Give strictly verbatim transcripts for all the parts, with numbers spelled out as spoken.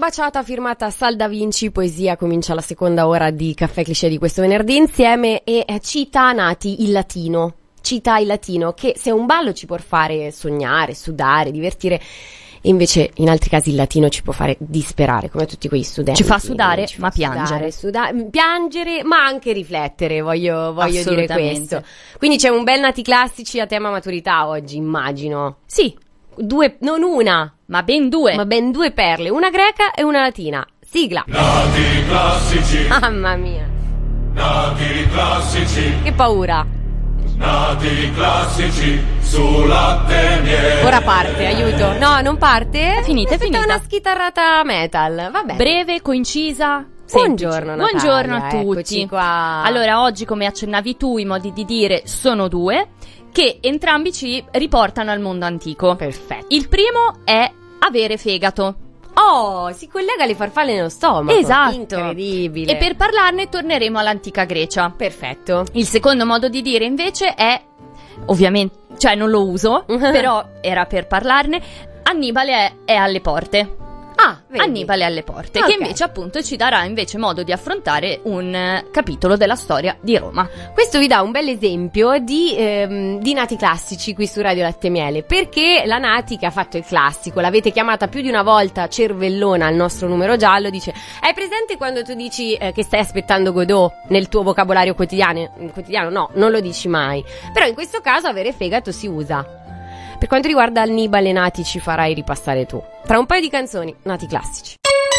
baciata firmata Sal Da Vinci, poesia. Comincia la seconda ora di Caffè Cliché di questo venerdì insieme e cita Nati il latino. Cita il latino che se è un ballo ci può fare sognare, sudare, divertire. E invece in altri casi il latino ci può fare disperare, come tutti quegli studenti. Ci fa sudare, ci ma fa piangere. Sudare, suda- piangere, ma anche riflettere, voglio, voglio dire questo. Quindi c'è un bel Nati Classici a tema maturità oggi, immagino. Sì. Due, non una, ma ben due. Ma ben due perle, una greca e una latina. Sigla. Nati Classici. Mamma mia. Nati Classici. Che paura. Nati Classici su latte e miele. Ora parte, aiuto. No, non parte? È finita, è finita. È una schitarrata metal, vabbè. Breve, concisa. Buongiorno, Natalia. Buongiorno a tutti. Eccoci qua. Allora, oggi, come accennavi tu, i modi di dire sono due, che entrambi ci riportano al mondo antico. Perfetto. Il primo è avere fegato. Oh, si collega alle farfalle nello stomaco. Esatto. Incredibile. E per parlarne torneremo all'antica Grecia. Perfetto. Il secondo modo di dire invece è, ovviamente, cioè non lo uso, però era per parlarne, Annibale è, è alle porte. Ah, vedi. Annibale alle porte, Okay. che invece appunto ci darà invece modo di affrontare un eh, capitolo della storia di Roma. Questo vi dà un bel esempio di, ehm, di Nati Classici qui su Radio Latte e Miele, perché la Nati che ha fatto il classico, l'avete chiamata più di una volta cervellona al nostro numero giallo, dice: hai presente quando tu dici eh, che stai aspettando Godot nel tuo vocabolario quotidiano? Quotidiano no, non lo dici mai, però in questo caso avere fegato si usa. Per quanto riguarda Annibale, Nati, ci farai ripassare tu. Tra un paio di canzoni, Nati Classici.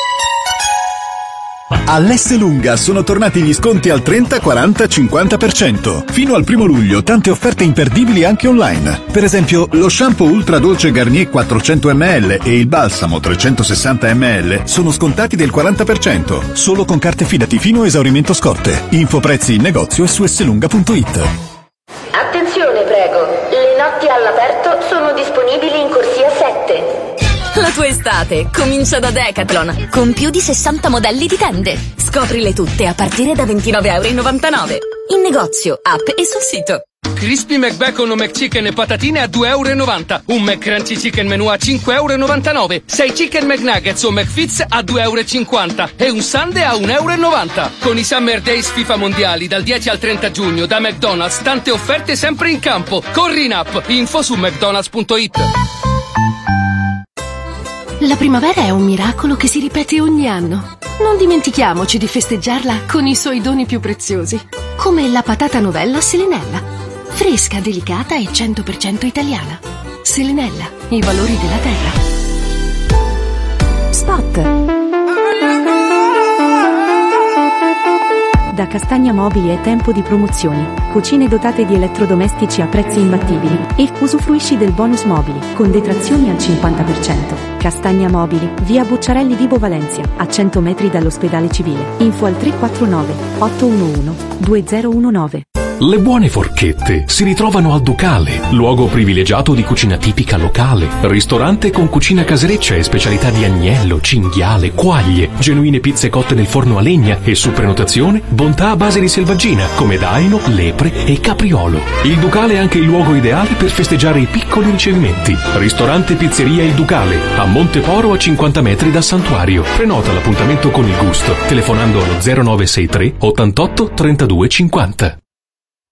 All'Esselunga sono tornati gli sconti al trenta, quaranta, cinquanta per cento. Fino al primo luglio tante offerte imperdibili anche online. Per esempio lo shampoo ultra dolce Garnier quattrocento millilitri e il balsamo trecentosessanta millilitri sono scontati del quaranta per cento. Solo con carte Fidati fino a esaurimento scorte. Info prezzi in negozio e su esselunga punto it. Attenzione prego, le notti all'aperto sono disponibili in corsia sette. La tua estate comincia da Decathlon, con più di sessanta modelli di tende. Scoprile tutte a partire da ventinove e novantanove euro. In negozio, app e sul sito. Crispy McBacon o McChicken e patatine a due e novanta euro. Un McCrunchy Chicken Menù a cinque e novantanove euro. sei Chicken McNuggets o McFits a due e cinquanta euro. E un Sundae a un e novanta euro. Con i Summer Days FIFA Mondiali dal dieci al trenta giugno da McDonald's, tante offerte sempre in campo. Corri in app. Info su mcdonalds punto it. La primavera è un miracolo che si ripete ogni anno. Non dimentichiamoci di festeggiarla con i suoi doni più preziosi, come la patata novella Selenella. Fresca, delicata e cento per cento italiana. Selenella, i valori della terra. Spot. Da Castagna Mobili è tempo di promozioni. Cucine dotate di elettrodomestici a prezzi imbattibili e usufruisci del bonus mobili con detrazioni al cinquanta per cento. Castagna Mobili, via Bucciarelli Vibo Valencia, a cento metri dall'ospedale civile. Info al tre quattro nove otto uno uno due zero uno nove. Le buone forchette si ritrovano al Ducale, luogo privilegiato di cucina tipica locale, ristorante con cucina casereccia e specialità di agnello, cinghiale, quaglie, genuine pizze cotte nel forno a legna e su prenotazione bontà a base di selvaggina come daino, lepre e capriolo. Il Ducale è anche il luogo ideale per festeggiare i piccoli ricevimenti. Ristorante e pizzeria Il Ducale, a Monteporo a cinquanta metri dal santuario. Prenota l'appuntamento con il gusto telefonando allo zero nove sei tre ottantotto trentadue cinquanta.